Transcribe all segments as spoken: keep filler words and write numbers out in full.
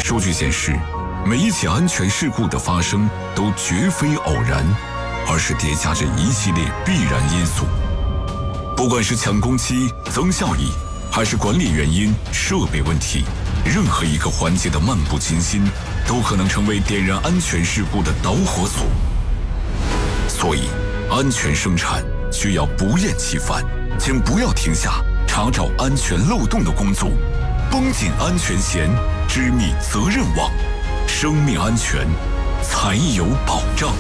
数据显示，每一起安全事故的发生都绝非偶然，而是叠加着一系列必然因素。不管是抢攻期、增效益，还是管理原因、设备问题，任何一个环节的漫不经心，都可能成为点燃安全事故的导火索。所以，安全生产需要不厌其烦，请不要停下查找安全漏洞的工作，绷紧安全弦，织密责任网，生命安全才有保障。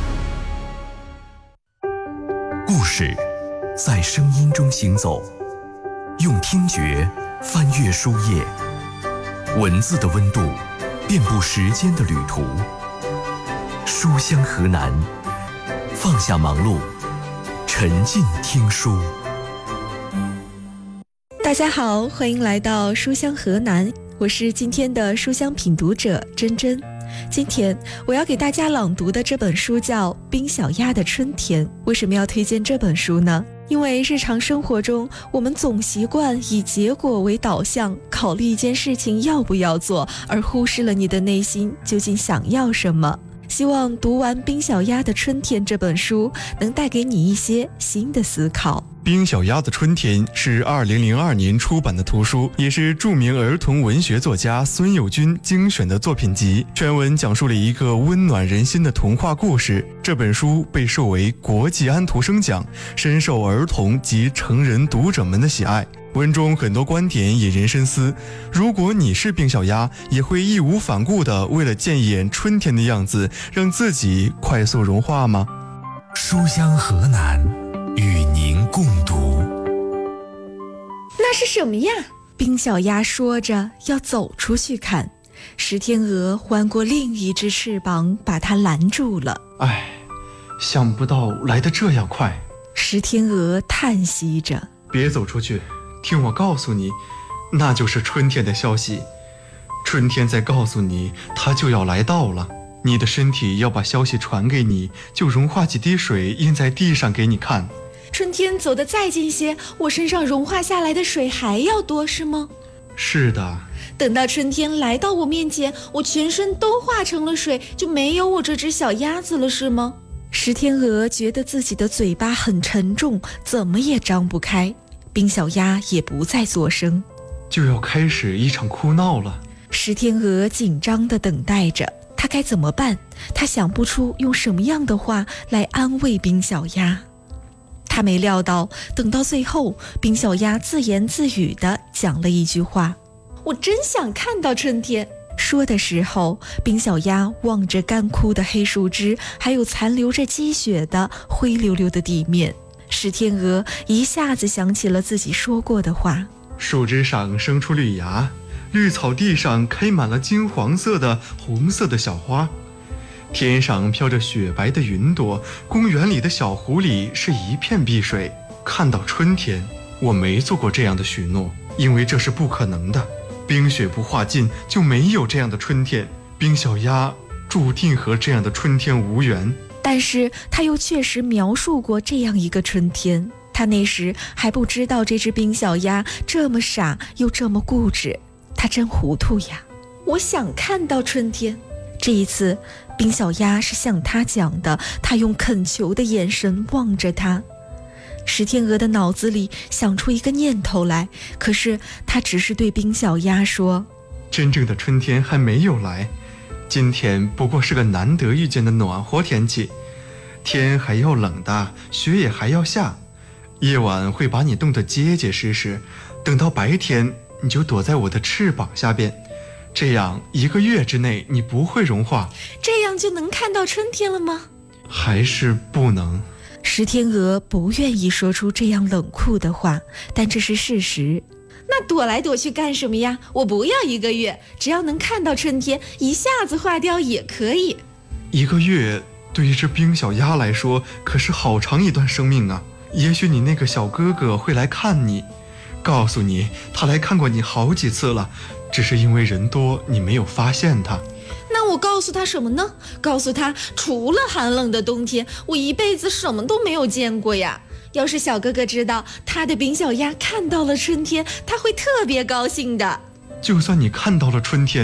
故事在声音中行走，用听觉翻阅书页，文字的温度遍布时间的旅途。书香河南，放下忙碌，沉浸听书。 大家好，欢迎来到书香河南，我是今天的书香品读者珍珍。今天我要给大家朗读的这本书叫《冰小鸭的春天》。为什么要推荐这本书呢？因为日常生活中，我们总习惯以结果为导向，考虑一件事情要不要做，而忽视了你的内心究竟想要什么。希望读完《冰小鸭的春天》这本书，能带给你一些新的思考。 《冰小鸭的春天》是二零零二年出版的图书，也是著名儿童文学作家孙友军精选的作品集。全文讲述了一个温暖人心的童话故事。这本书被授为国际安徒生奖，深受儿童及成人读者们的喜爱。文中很多观点引人深思，如果你是冰小鸭，也会义无反顾地为了见一眼春天的样子，让自己快速融化吗？ 书香河南，与您共读。 那是什么呀？冰小鸭说着要走出去看，石天鹅环过另一只翅膀，把它拦住了。 唉，想不到来得这样快。 石天鹅叹息着， 别走出去，听我告诉你，那就是春天的消息。春天在告诉你，它就要来到了。你的身体要把消息传给你，就融化几滴水印在地上给你看。 春天走得再近些，我身上融化下来的水还要多，是吗？ 是的。 等到春天来到我面前，我全身都化成了水，就没有我这只小鸭子了，是吗？石天鹅觉得自己的嘴巴很沉重，怎么也张不开。冰小鸭也不再作声。 就要开始一场哭闹了。 石天鹅紧张地等待着，他该怎么办？他想不出用什么样的话来安慰冰小鸭。他没料到，等到最后，冰小鸭自言自语地讲了一句话：我真想看到春天。说的时候，冰小鸭望着干枯的黑树枝，还有残留着积雪的灰溜溜的地面。石天鹅一下子想起了自己说过的话： 树枝上生出绿芽，绿草地上开满了金黄色的、红色的小花，天上飘着雪白的云朵，公园里的小湖里是一片碧水。看到春天，我没做过这样的许诺，因为这是不可能的。冰雪不化尽，就没有这样的春天。冰小鸭注定和这样的春天无缘。 但是他又确实描述过这样一个春天。他那时还不知道这只冰小鸭这么傻又这么固执，他真糊涂呀。我想看到春天。这一次冰小鸭是向他讲的，他用恳求的眼神望着他。石天鹅的脑子里想出一个念头来，可是他只是对冰小鸭说： 真正的春天还没有来，今天不过是个难得遇见的暖和天气，天还要冷的，雪也还要下，夜晚会把你冻得结结实实，等到白天你就躲在我的翅膀下边，这样一个月之内你不会融化。 这样就能看到春天了吗？ 还是不能。 石天鹅不愿意说出这样冷酷的话，但这是事实。那躲来躲去干什么呀？我不要一个月，只要能看到春天，一下子化掉也可以。 一个月对一只冰小鸭来说可是好长一段生命啊。也许你那个小哥哥会来看你，告诉你他来看过你好几次了，只是因为人多你没有发现他。 那我告诉他什么呢？告诉他除了寒冷的冬天，我一辈子什么都没有见过呀。要是小哥哥知道他的冰小鸭看到了春天，他会特别高兴的。 就算你看到了春天，